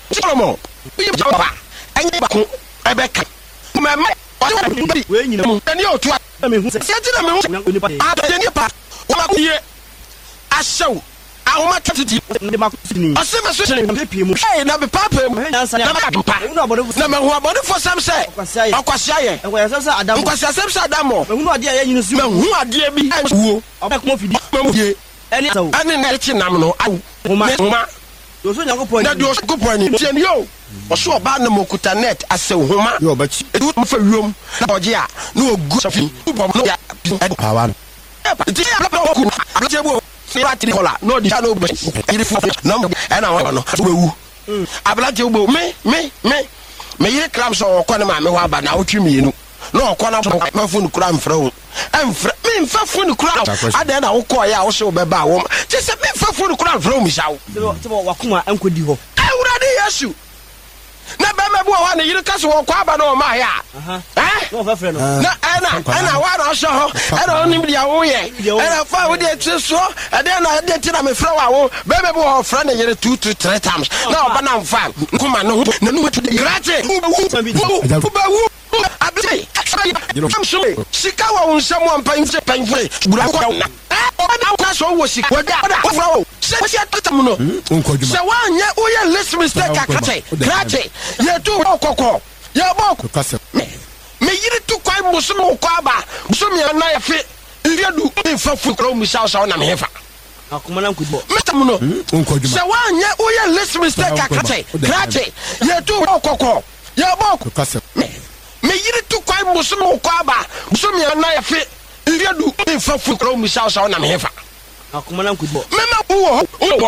Solomon you papa enye bako ebeka mama we nyina mu ani otu me hu se ti na me hu adani pa o ma ye ahyew ahoma tatiti de makosini asema so chene pepie mu hey na be papa mu na me hu abode for sam say okwasya ye okwasya sam say adamo me hu ade ya nyinu su me hu ade bi wo obekmo fidi mu ye ani na ti nam no homa do so nyakopon na do so kopon ni tien yo o so oba na mokuta net ase homa yo ba chi edu mo fa wiom na oje a na ogu safi bom no ya power no ti ya bla ku na je bo fi battery kola no di no be iri fu no na wa no so bewu ablate bo me yire kram so ko na ma me wa ba na otwi mienu no ko na ma fu nu kram fra o emfra me mfa fu nu kram ada na wo ko ya wo so be ba wo ti se me mfa fu nu kram fra o mi shawo ti bo wakuma ankodi ho awurade yesu na be me bo wa na yire kaso wo ko aba na o ma ya no fa fra no na ana wa na so ho ana oni bi ya wo ye ana fa wo de tso ada na de ti na me fra wa wo be me bo ho fra na yire 2 to 3 times na oba na mfa kuma no na no to de grace wu abse sika wa unsam wa mpanfre bura ko na oba na kwa so wo sika wada wo se atatam no se wa anya o ye less mistake akate grace ye tu kokoko ye boko me yiri tu kwai musumo ko aba musumo na ye fe iriadu mfa fu kro mu shaw na me hefa akoma na nkudbo metam no se wa anya o ye less mistake akate grace ye tu kokoko ye boko me yiri tu kwai musumo ko aba musumo na ye fe iriadu mfa fu kro mu shaw na me hefa akoma na nkudbo mema wo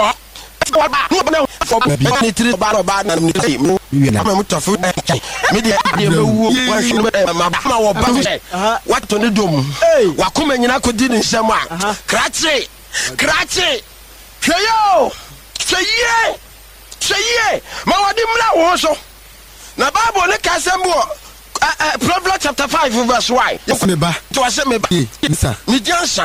ni tri ba na ni ma mutofu me dia wu ma wo ba what to dom wa kuma nyina ko di nsem a krache hweyo cheye ma wadi mla wo so na bible ne ka sembo Proverbs chapter 5 verse 1 yes me ba to ase me ba ni jansa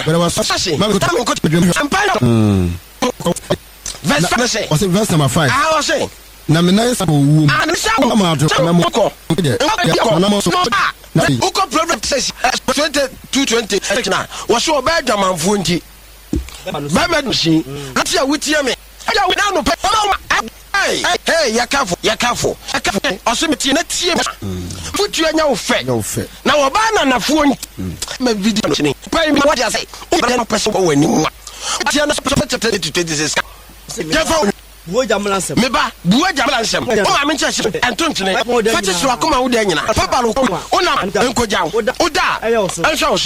verse number 5 I was saying na me na sa wu ma do na mo ko na mo so uko Proverbs 22:20 na wo so ba dwamanfo nti ba me nsi ati a wutie me ya we na no pe hey yakafo osumiti na tie futu anya wo fe na wo ba na nafuo ma video ni pa mi what you say o ba na person wo wani mu ati na chapter 26 Jefo buoja mlansem meba buoja mlansem o ma menche entontene fati so akoma wo de nyina papa lo ona enkoja wo da enso